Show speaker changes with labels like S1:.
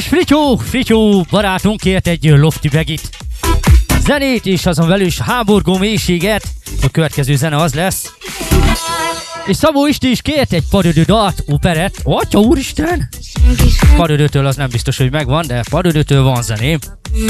S1: És Frityó barátunk kért egy lofty begit. Zenét és azon belül is háborgó mélységet. A következő zene az lesz. És Szabó Isti is kért egy Padödő dalt, operett. Atya úristen! Padödőtől az nem biztos, hogy megvan, de Padödőtől van zeném.